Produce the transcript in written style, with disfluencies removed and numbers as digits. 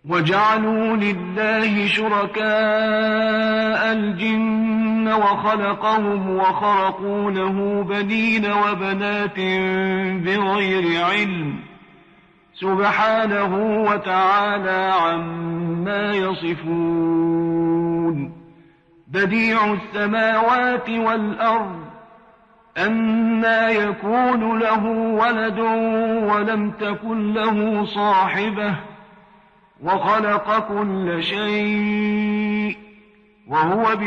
وجعلوا لله شركاء الجن وخلقهم وخرقوا له بنين وبنات بغير علم سبحانه وتعالى عما يصفون. بديع السماوات والأرض أنى يكون له ولد ولم تكن له صاحبة وخلق كل شيء وهو